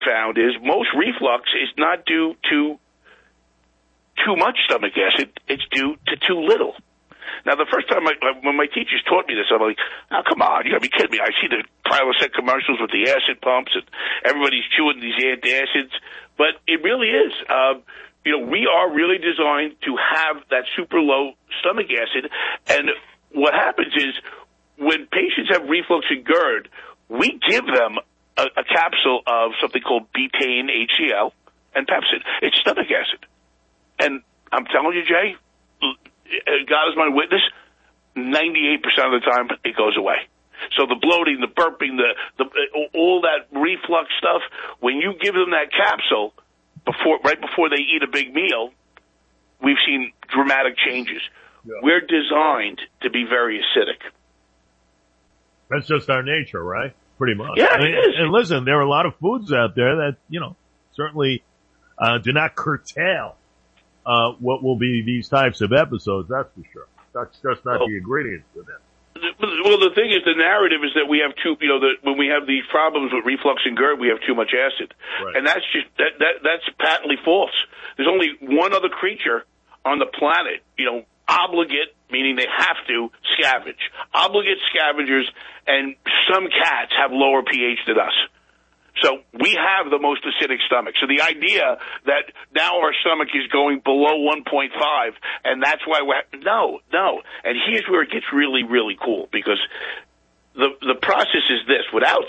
found is most reflux is not due to too much stomach acid. It's due to too little. Now, the first time when my teachers taught me this, I'm like, oh, come on, you got to be kidding me. I see the Prilosec commercials with the acid pumps, and everybody's chewing these antacids. But it really is. We are really designed to have that super low stomach acid. And what happens is when patients have reflux and GERD, we give them a capsule of something called betaine HCl and Pepsid. It's stomach acid. And I'm telling you, Jay, God is my witness, 98% of the time it goes away. So the bloating, the burping, the all that reflux stuff, when you give them that capsule right before they eat a big meal, we've seen dramatic changes. Yeah. We're designed to be very acidic. That's just our nature, right? Pretty much. Yeah, it is. And listen, there are a lot of foods out there that, certainly do not curtail what will be these types of episodes, that's for sure. That's just not the ingredients for them. Well, the thing is, the narrative is that we have when we have these problems with reflux and GERD, we have too much acid. Right. And that's just, that's patently false. There's only one other creature on the planet, obligate, meaning they have to scavenge. Obligate scavengers, and some cats have lower pH than us. So we have the most acidic stomach. So the idea that now our stomach is going below 1.5, and that's why no. And here's where it gets really, really cool, because the process is this: without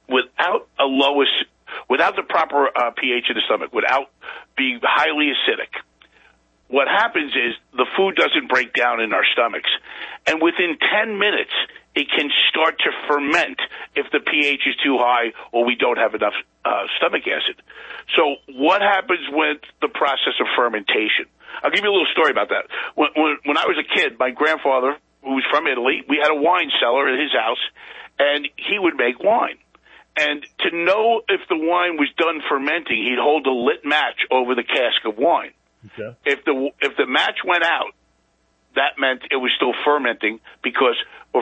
the proper pH in the stomach, without being highly acidic, what happens is the food doesn't break down in our stomachs, and within 10 minutes, it can start to ferment if the pH is too high or we don't have enough stomach acid. So what happens with the process of fermentation? I'll give you a little story about that. When I was a kid, my grandfather, who was from Italy, we had a wine cellar at his house, and he would make wine. And to know if the wine was done fermenting, he'd hold a lit match over the cask of wine. Okay. If the match went out, that meant it was still fermenting because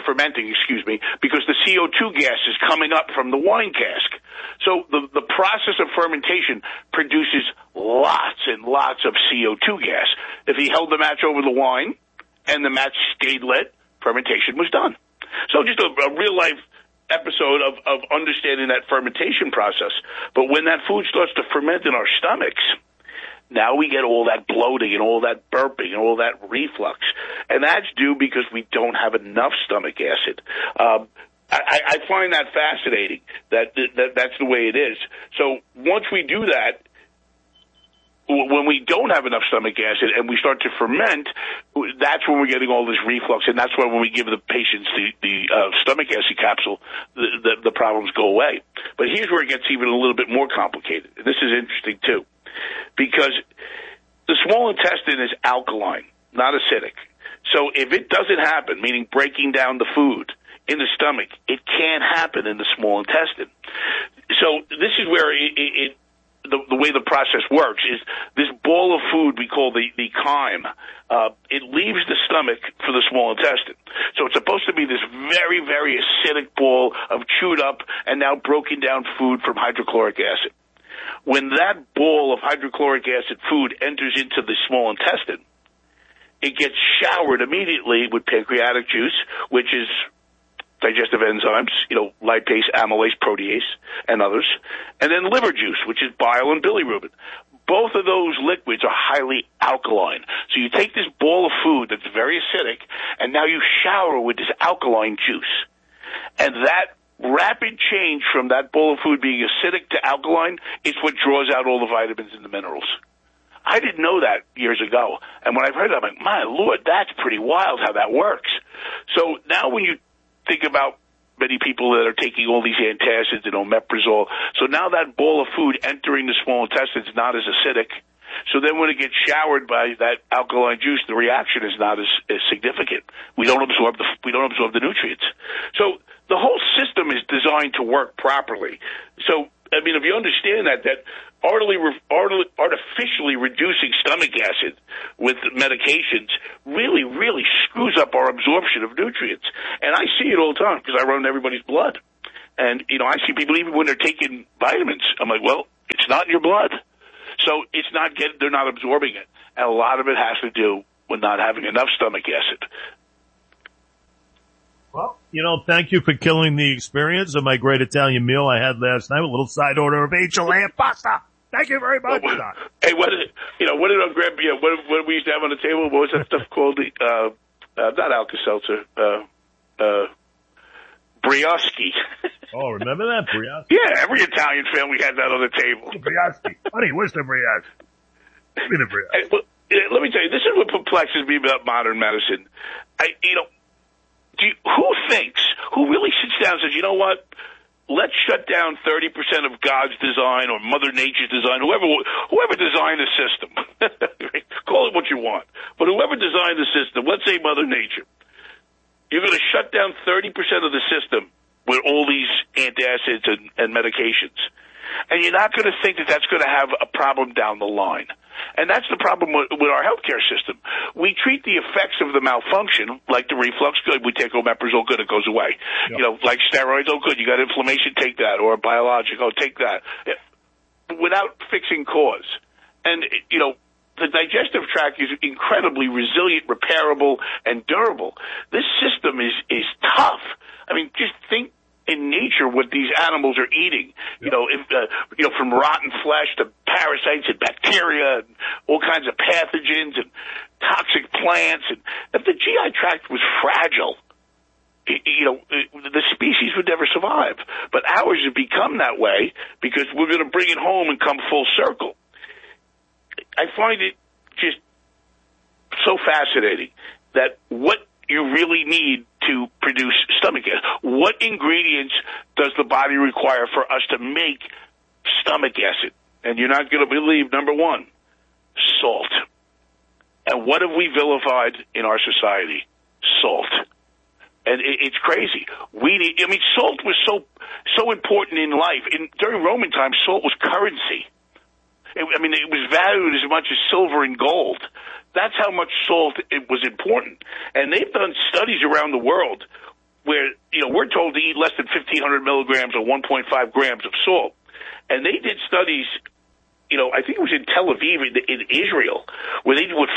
the CO2 gas is coming up from the wine cask. So the process of fermentation produces lots and lots of CO2 gas. If he held the match over the wine and the match stayed lit, fermentation was done. So just a real life episode of understanding that fermentation process. But when that food starts to ferment in our stomachs, now we get all that bloating and all that burping and all that reflux. And that's due because we don't have enough stomach acid. I find that fascinating, that's the way it is. So once we do that, when we don't have enough stomach acid and we start to ferment, that's when we're getting all this reflux, and that's why when we give the patients the stomach acid capsule, the problems go away. But here's where it gets even a little bit more complicated. This is interesting, too, because the small intestine is alkaline, not acidic. So if it doesn't happen, meaning breaking down the food in the stomach, it can't happen in the small intestine. So this is where the way the process works is this ball of food we call the chyme. It leaves the stomach for the small intestine. So it's supposed to be this very, very acidic ball of chewed up and now broken down food from hydrochloric acid. When that ball of hydrochloric acid food enters into the small intestine, it gets showered immediately with pancreatic juice, which is digestive enzymes, lipase, amylase, protease, and others, and then liver juice, which is bile and bilirubin. Both of those liquids are highly alkaline. So you take this ball of food that's very acidic, and now you shower with this alkaline juice. And that rapid change from that bowl of food being acidic to alkaline is what draws out all the vitamins and the minerals. I didn't know that years ago. And when I've heard it, I'm like, my Lord, that's pretty wild how that works. So now when you think about many people that are taking all these antacids and omeprazole, so now that bowl of food entering the small intestine is not as acidic. So then when it gets showered by that alkaline juice, the reaction is not as significant. We don't absorb the nutrients. So the whole system is designed to work properly. So, I mean, if you understand that artificially reducing stomach acid with medications really, really screws up our absorption of nutrients. And I see it all the time because I run everybody's blood. And, I see people even when they're taking vitamins. I'm like, well, It's not in your blood. So they're not absorbing it. And a lot of it has to do with not having enough stomach acid. Well, thank you for killing the experience of my great Italian meal I had last night with a little side order of HLA and pasta. Thank you very much. Hey, what did I grab? What did we used to have on the table? What was that stuff called? Not Alka-Seltzer. Brioche. Oh, remember that? Brioche? Yeah, every Italian family had that on the table. Brioche. Honey, where's the brioche? Give me the brioche. Hey, well, let me tell you, this is what perplexes me about modern medicine. Who really sits down and says, you know what? Let's shut down 30% of God's design or Mother Nature's design, whoever designed the system. Call it what you want. But whoever designed the system, let's say Mother Nature, you're going to shut down 30% of the system with all these antacids and medications. And you're not going to think that that's going to have a problem down the line. And that's the problem with our healthcare system. We treat the effects of the malfunction, like the reflux, good. We take omeprazole, good, it goes away. Yep. Like steroids, oh, good, you got inflammation, take that. Or a biologic, oh, take that. Without fixing cause. And, the digestive tract is incredibly resilient, repairable, and durable. This system is tough. I mean, just think in nature what these animals are eating. From rotten flesh to parasites and bacteria and all kinds of pathogens and toxic plants. And if the GI tract was fragile, the species would never survive. But ours has become that way because we're going to bring it home and come full circle. I find it just so fascinating that what you really need to produce stomach acid. What ingredients does the body require for us to make stomach acid? And you're not going to believe, number one, salt. And what have we vilified in our society? Salt. And it's crazy. Salt was so important in life. During Roman times, salt was currency. It was valued as much as silver and gold. That's how much salt it was important. And they've done studies around the world where, we're told to eat less than 1,500 milligrams or 1.5 grams of salt. And they did studies, I think it was in Tel Aviv in Israel, where they did with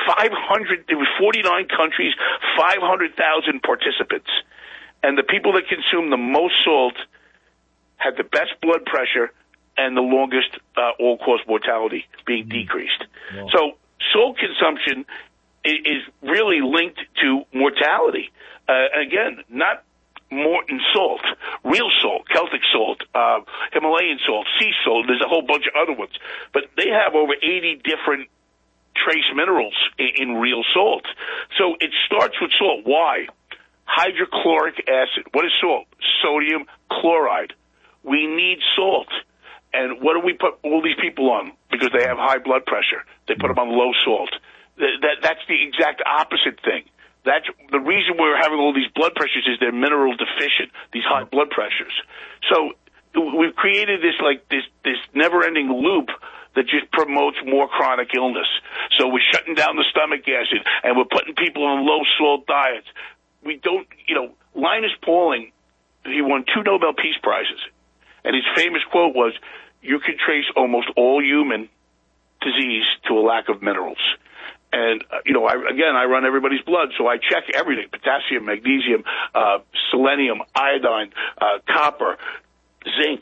49 countries, 500,000 participants. And the people that consumed the most salt had the best blood pressure and the longest all-cause mortality being decreased. Wow. So salt consumption is really linked to mortality. Again, not Morton salt, real salt, Celtic salt, Himalayan salt, sea salt. There's a whole bunch of other ones. But they have over 80 different trace minerals in real salt. So it starts with salt. Why? Hydrochloric acid. What is salt? Sodium chloride. We need salt. And what do we put all these people on? Because they have high blood pressure. They put them on low salt. That's the exact opposite thing. That's the reason we're having all these blood pressures is they're mineral deficient, these high blood pressures. So we've created this never-ending loop that just promotes more chronic illness. So we're shutting down the stomach acid, and we're putting people on low-salt diets. We don't, Linus Pauling, he won 2 Nobel Peace Prizes, and his famous quote was, you can trace almost all human disease to a lack of minerals. And, I run everybody's blood, so I check everything, potassium, magnesium, selenium, iodine, copper, zinc.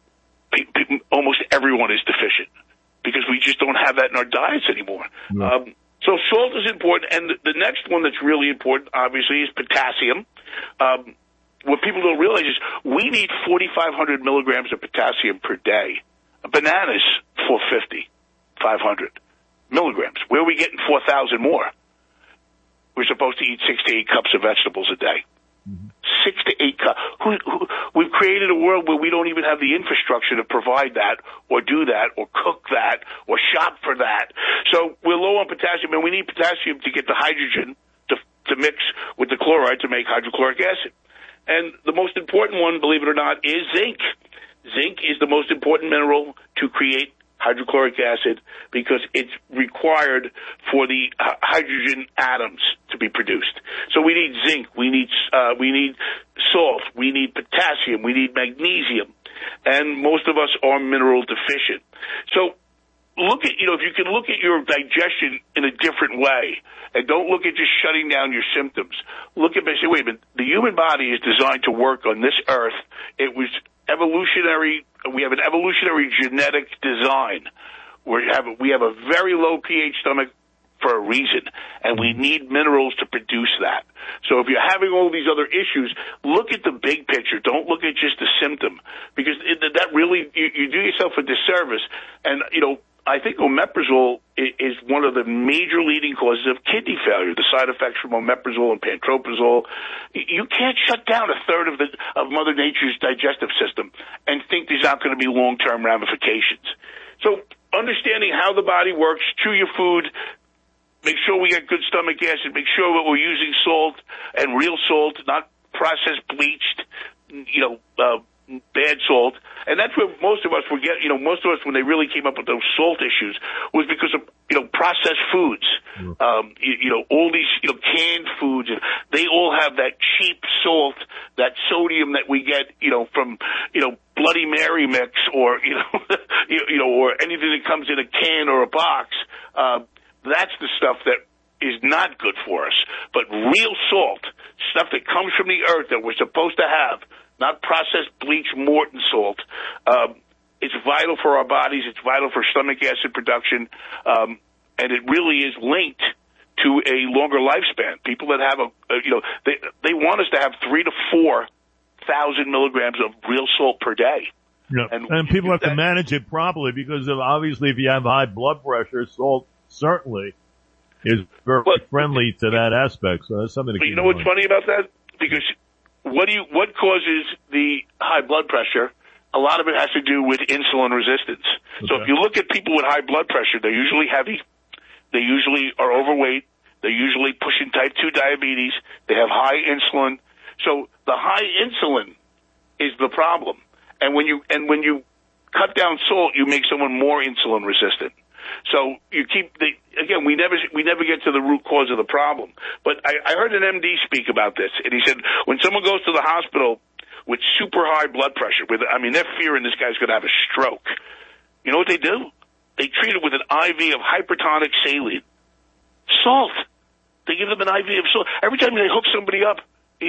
Almost everyone is deficient because we just don't have that in our diets anymore. No. So salt is important, and the next one that's really important, obviously, is potassium. What people don't realize is we need 4,500 milligrams of potassium per day. A banana's 450, 500 milligrams. Where are we getting 4,000 more? We're supposed to eat 6 to 8 cups of vegetables a day. 6 to 8 cups. We've created a world where we don't even have the infrastructure to provide that or do that or cook that or shop for that. So we're low on potassium, and we need potassium to get the hydrogen to mix with the chloride to make hydrochloric acid. And the most important one, believe it or not, is zinc. Zinc is the most important mineral to create hydrochloric acid because it's required for the hydrogen atoms to be produced. So we need zinc, we need salt, we need potassium, we need magnesium. and most of us are mineral deficient. So look at, if you can look at your digestion in a different way, and don't look at just shutting down your symptoms. Look at, say, wait a minute, the human body is designed to work on this earth. It was evolutionary. We have an evolutionary genetic design. We have a very low pH stomach for a reason, and we need minerals to produce that. So if you're having all these other issues, look at the big picture. Don't look at just the symptom, because that really, you do yourself a disservice. And, I think omeprazole is one of the major leading causes of kidney failure, the side effects from omeprazole and pantoprazole. You can't shut down a third of Mother Nature's digestive system and think there's not going to be long-term ramifications. So understanding how the body works, chew your food, make sure we get good stomach acid, make sure that we're using salt and real salt, not processed, bleached, bad salt. And that's where most of us when they really came up with those salt issues was because of, processed foods. All these, canned foods, and they all have that cheap salt, that sodium that we get, from, Bloody Mary mix or, or anything that comes in a can or a box. That's the stuff that is not good for us. But real salt, stuff that comes from the earth that we're supposed to have, not processed bleach Morton salt. It's vital for our bodies. It's vital for stomach acid production. And it really is linked to a longer lifespan. People that have they want us to have 3,000 to 4,000 milligrams of real salt per day. Yeah. And people have to manage it properly because obviously if you have high blood pressure, salt certainly is very friendly to that aspect. So that's something to keep in mind. What's funny about that? Because what causes the high blood pressure? A lot of it has to do with insulin resistance. Okay. So if you look at people with high blood pressure, they're usually heavy. They usually are overweight. They're usually pushing type 2 diabetes. They have high insulin. So the high insulin is the problem. And when you cut down salt, you make someone more insulin resistant. So you we never get to the root cause of the problem. But I heard an MD speak about this, and he said when someone goes to the hospital with super high blood pressure, they're fearing this guy's going to have a stroke. You know what they do? They treat it with an IV of hypertonic saline. Salt. They give them an IV of salt. Every time they hook somebody up,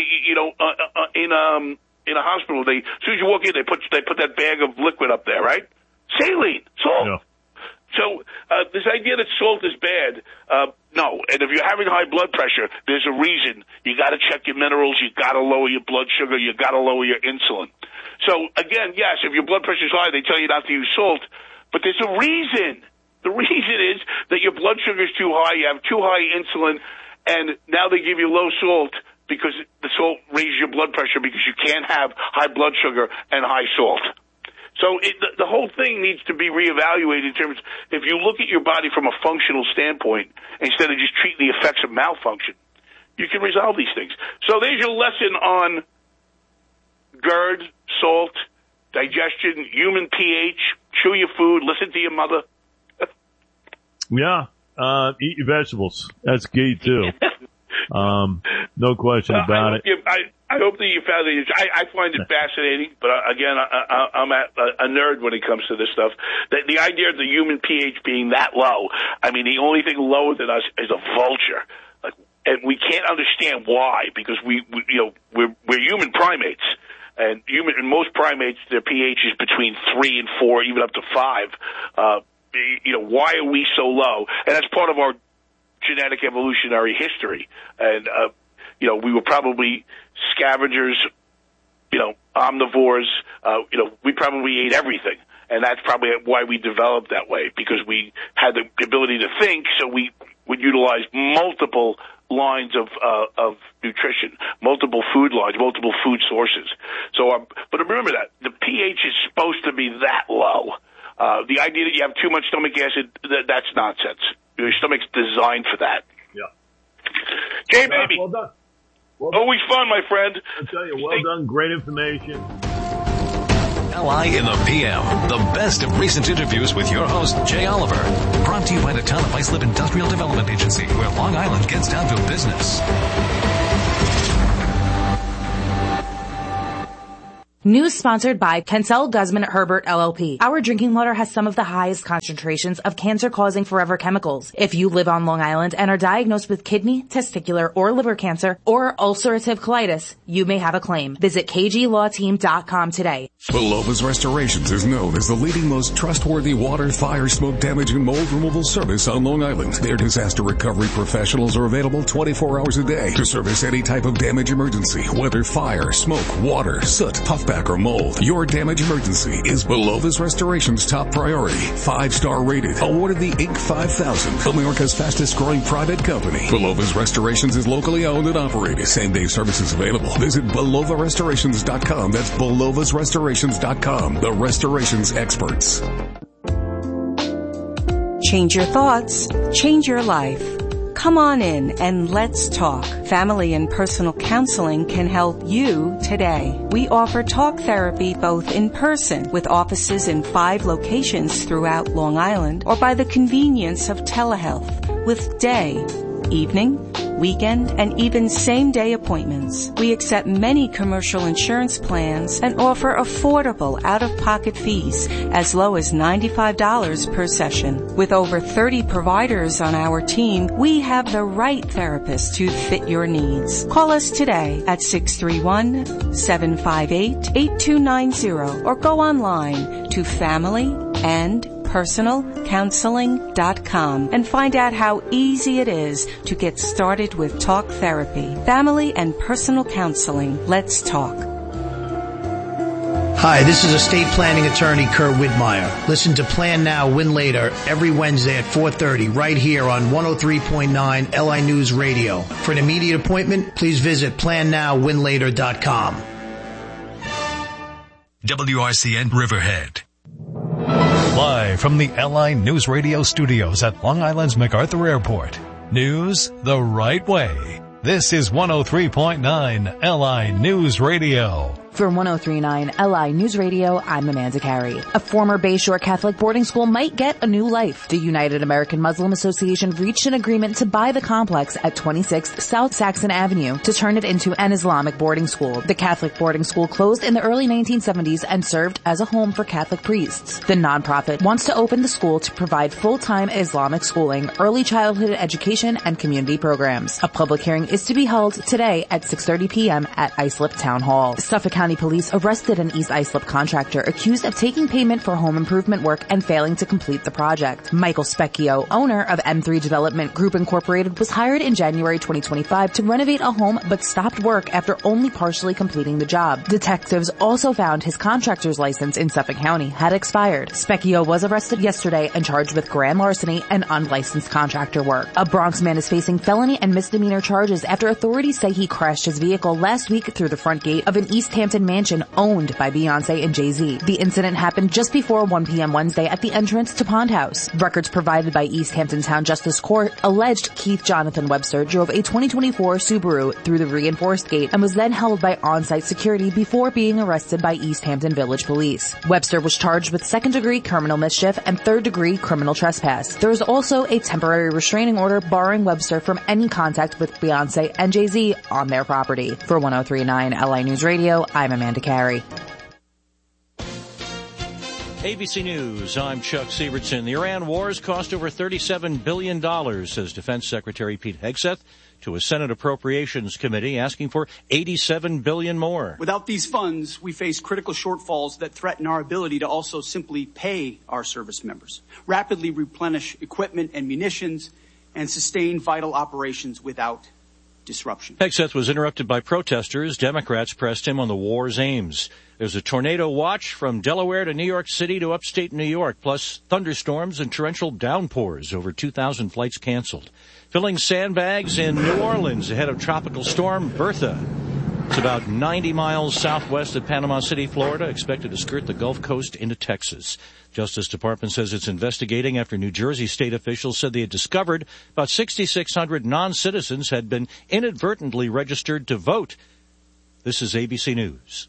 in a hospital, as soon as you walk in, they put that bag of liquid up there, right? Saline, salt. Yeah. So this idea that salt is bad, no. And if you're having high blood pressure, there's a reason. You got to check your minerals. You got to lower your blood sugar. You got to lower your insulin. So again, yes, if your blood pressure is high, they tell you not to use salt, but there's a reason. The reason is that your blood sugar is too high. You have too high insulin, and now they give you low salt because the salt raises your blood pressure because you can't have high blood sugar and high salt. So the whole thing needs to be reevaluated in terms, if you look at your body from a functional standpoint, instead of just treating the effects of malfunction, you can resolve these things. So there's your lesson on GERD, salt, digestion, human pH, chew your food, listen to your mother. Yeah, eat your vegetables. That's key too. No question about it. I hope that you found it. I find it fascinating, but again, I'm a nerd when it comes to this stuff. The idea of the human pH being that low, the only thing lower than us is a vulture. And we can't understand why, because we're human primates. And most primates, their pH is between 3 and 4, even up to 5. Why are we so low? And that's part of our genetic evolutionary history. And, we were probably scavengers, omnivores. We probably ate everything. And that's probably why we developed that way, because we had the ability to think, so we would utilize multiple lines of nutrition, multiple food lines, multiple food sources. So, but remember that the pH is supposed to be that low. The idea that you have too much stomach acid, that's nonsense. Your stomach's designed for that. Yeah. Jay, baby. Well done. Always fun, my friend. I tell you, well done. Great information. LI in the PM, the best of recent interviews with your host, Jay Oliver. Brought to you by the Town of Islip Industrial Development Agency, where Long Island gets down to business. News sponsored by Kensel Guzman Herbert LLP. Our drinking water has some of the highest concentrations of cancer-causing forever chemicals. If you live on Long Island and are diagnosed with kidney, testicular, or liver cancer, or ulcerative colitis, you may have a claim. Visit kglawteam.com today. Belova's Restorations is known as the leading most trustworthy water, fire, smoke damage, and mold removal service on Long Island. Their disaster recovery professionals are available 24 hours a day to service any type of damage emergency, whether fire, smoke, water, soot, puffback, or mold. Your damage emergency is Belova's Restoration's top priority. 5-star rated. Awarded the Inc. 5000. America's fastest growing private company. Belova's Restorations is locally owned and operated. Same day services available. Visit BelovaRestorations.com. That's BelovaRestorations.com. The restorations experts. Change your thoughts. Change your life. Come on in and let's talk. Family and personal counseling can help you today. We offer talk therapy both in person with offices in 5 locations throughout Long Island or by the convenience of telehealth with day, evening, weekend, and even same-day appointments. We accept many commercial insurance plans and offer affordable out-of-pocket fees as low as $95 per session. With over 30 providers on our team, we have the right therapist to fit your needs. Call us today at 631-758-8290 or go online to familyandpersonalcounseling.com and find out how easy it is to get started with talk therapy. Family and personal counseling. Let's talk. Hi, this is estate planning attorney Kurt Widmeyer. Listen to Plan Now, Win Later every Wednesday at 4:30 right here on 103.9 LI News Radio. For an immediate appointment, please visit plannowwinlater.com. WRCN Riverhead. Live from the LI News Radio studios at Long Island's MacArthur Airport. News the right way. This is 103.9 LI News Radio. For 103.9 LI News Radio, I'm Amanda Carey. A former Bayshore Catholic boarding school might get a new life. The United American Muslim Association reached an agreement to buy the complex at 26 South Saxon Avenue to turn it into an Islamic boarding school. The Catholic boarding school closed in the early 1970s and served as a home for Catholic priests. The nonprofit wants to open the school to provide full-time Islamic schooling, early childhood education, and community programs. A public hearing is to be held today at 6:30 p.m. at Islip Town Hall. Suffolk County Police arrested an East Islip contractor accused of taking payment for home improvement work and failing to complete the project. Michael Specchio, owner of M3 Development Group Incorporated, was hired in January 2025 to renovate a home but stopped work after only partially completing the job. Detectives also found his contractor's license in Suffolk County had expired. Specchio was arrested yesterday and charged with grand larceny and unlicensed contractor work. A Bronx man is facing felony and misdemeanor charges after authorities say he crashed his vehicle last week through the front gate of an East Hampton mansion owned by Beyonce and Jay-Z. The incident happened just before 1 p.m. Wednesday at the entrance to Pond House. Records provided by East Hampton Town Justice Court alleged Keith Jonathan Webster drove a 2024 Subaru through the reinforced gate and was then held by on-site security before being arrested by East Hampton Village Police. Webster was charged with second-degree criminal mischief and third-degree criminal trespass. There is also a temporary restraining order barring Webster from any contact with Beyonce and Jay-Z on their property. For 103.9 LI News Radio, I'm Amanda Carey. ABC News, I'm Chuck Sievertson. The Iran wars cost over $37 billion, says Defense Secretary Pete Hegseth to a Senate Appropriations Committee asking for $87 billion more. Without these funds, we face critical shortfalls that threaten our ability to also simply pay our service members, rapidly replenish equipment and munitions, and sustain vital operations without disruption. Hegseth was interrupted by protesters. Democrats pressed him on the war's aims. There's a tornado watch from Delaware to New York City to upstate New York, plus thunderstorms and torrential downpours. Over 2,000 flights canceled. Filling sandbags in New Orleans ahead of Tropical Storm Bertha. It's about 90 miles southwest of Panama City, Florida, expected to skirt the Gulf Coast into Texas. Justice Department says it's investigating after New Jersey state officials said they had discovered about 6,600 non-citizens had been inadvertently registered to vote. This is ABC News.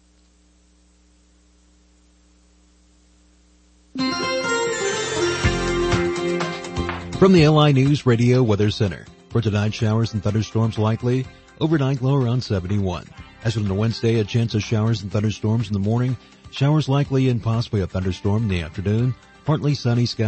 From the LI News Radio Weather Center. For tonight, showers and thunderstorms likely. Overnight low around 71. As of Wednesday, a chance of showers and thunderstorms in the morning. Showers likely and possibly a thunderstorm in the afternoon. Partly sunny skies.